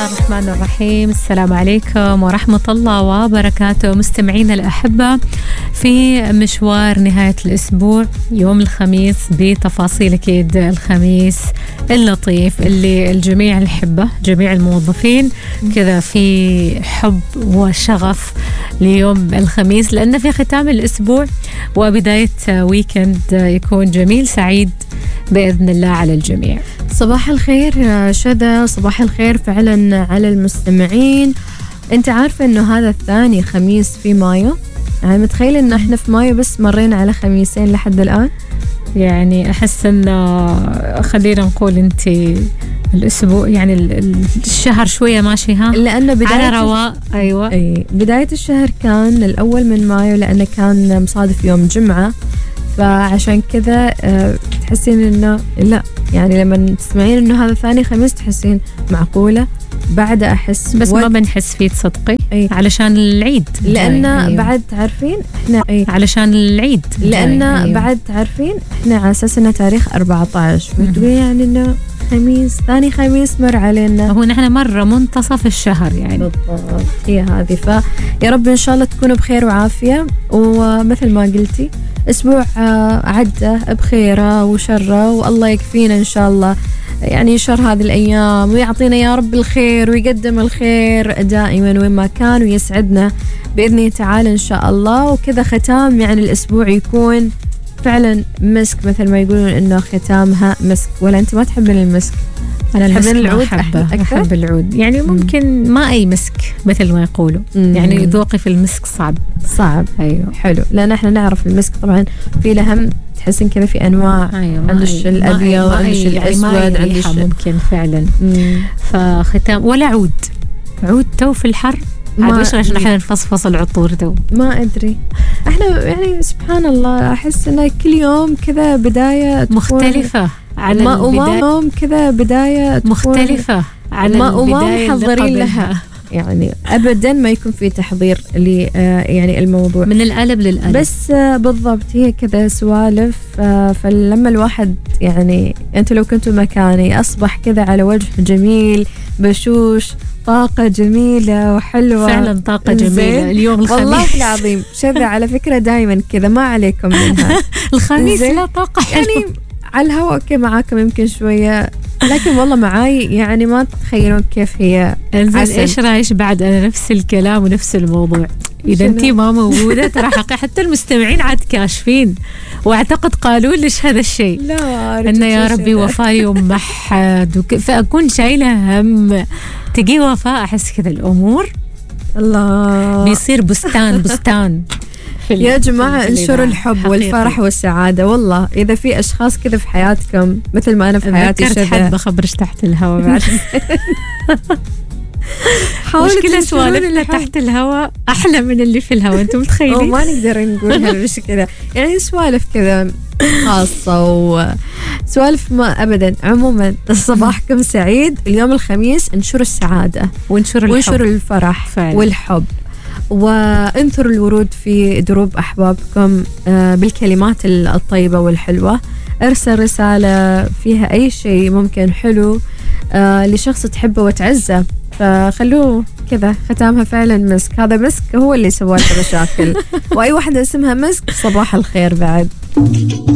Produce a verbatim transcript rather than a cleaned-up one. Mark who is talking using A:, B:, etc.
A: الله الرحمن الرحيم. السلام عليكم ورحمة الله وبركاته مستمعينا الأحبة في مشوار نهاية الأسبوع يوم الخميس بتفاصيل أكيد الخميس اللطيف اللي الجميع نحبه، جميع الموظفين كذا في حب وشغف ليوم الخميس لأنه في ختام الأسبوع وبداية ويكند يكون جميل سعيد بإذن الله على الجميع.
B: صباح الخير شذا، صباح الخير فعلا على المستمعين. انت عارفة انه هذا الثاني خميس في مايو، يعني متخيل ان احنا في مايو بس مرينا على خميسين لحد الآن.
A: يعني أحس أن خلينا نقول أنت الأسبوع يعني الشهر شوية ماشي ها
B: لأنه بداية
A: على رواء. أيوة
B: أي بداية الشهر كان الأول من مايو لأنه كان مصادف يوم جمعة، فعشان كذا أه تحسين إنه لا، يعني لما تسمعين إنه هذا ثاني خميس تحسين معقولة. بعد أحس
A: بس ما بنحس فيه تصدقي
B: أي.
A: علشان العيد
B: لأن أيوه. بعد تعرفين إحنا أي.
A: علشان العيد
B: لأن
A: أيوه.
B: بعد تعرفين إحنا على أساس إنه تاريخ أربعة عشر فتقولي يعني إنه خميس ثاني خميس مر علينا،
A: هو نحن مرة منتصف الشهر يعني
B: بالضبط هي هذه. فيا رب إن شاء الله تكونوا بخير وعافية، ومثل ما قلتي أسبوع عدة بخيرة وشرة، والله يكفينا إن شاء الله يعني شر هذه الأيام، ويعطينا يا رب الخير ويقدم الخير دائما وين ما كان، ويسعدنا بإذنه تعالى إن شاء الله. وكذا ختام يعني الأسبوع يكون فعلا مسك، مثل ما يقولون إنه ختامها مسك. ولا أنت ما تحبين المسك؟
A: أنا المسك
B: العود
A: أحبه، أحب العود يعني ممكن ما أي مسك مثل ما يقولوا، يعني ذوقي في المسك صعب
B: صعب.
A: أيوه
B: حلو، لأن إحنا نعرف المسك طبعا في لهم تحسين كذا في أنواع.
A: أيوة
B: عندش الأبيض، عندش الأسود،
A: يعني
B: عندش
A: ممكن فعلا. مم. فختام ولا عود عود تو في الحر عاد وش عشان احنا نفصفص العطور تو
B: ما أدري. احنا يعني سبحان الله أحس إنه كل يوم كذا بداية
A: مختلفة عن
B: ما البداية، يوم كذا بداية
A: مختلفة عن
B: ما البداية محضرين لها يعني أبدا ما يكون في تحضير ل يعني الموضوع
A: من القلب للقلب،
B: بس بالضبط هي كذا سوالف. فلما الواحد يعني أنت لو كنتوا مكاني أصبح كذا على وجه جميل بشوش، طاقة جميلة وحلوة
A: فعلا، طاقة جميلة اليوم الخميس
B: والله العظيم. شذا على فكرة دائما كذا ما عليكم منها
A: الخميس لا طاقة
B: يعني على الهواء اوكي معاكم يمكن شوية، لكن والله معاي يعني ما تتخيلون كيف هي.
A: انزين ايش رايش بعد انا نفس الكلام ونفس الموضوع، اذا انتي ما موجودة ترى حقيقة حتى المستمعين عاد كاشفين، واعتقد قالوا ليش هذا الشيء،
B: لا
A: انه يا ربي وفاء يوم محد وك... فاكون شايلة هم تجي وفاء احس كذا الامور
B: الله
A: بيصير بستان بستان.
B: يا جماعة انشروا الحب حقيقي. والفرح والسعادة. والله إذا في أشخاص كذا في حياتكم مثل ما أنا في حياتي
A: شذا حد بخبرش تحت الهواء بعد مشكلة سوالفنا تحت الهواء أحلى من اللي في الهواء، أنتم متخيلين؟
B: ما نقدر نقول هالمشكلة يعني سوالف كذا خاصة وسوالف ما أبدا. عموما صباحكم سعيد. اليوم الخميس انشروا السعادة
A: وانشروا الحب
B: وانشروا الفرح
A: فعلا.
B: والحب، وانثروا الورود في دروب أحبابكم بالكلمات الطيبة والحلوة. ارسل رسالة فيها أي شيء ممكن حلو لشخص تحبه وتعزه، فخلوه كذا ختامها فعلا مسك. هذا مسك هو اللي سوى لها مشاكل وأي واحدة اسمها مسك صباح الخير بعد.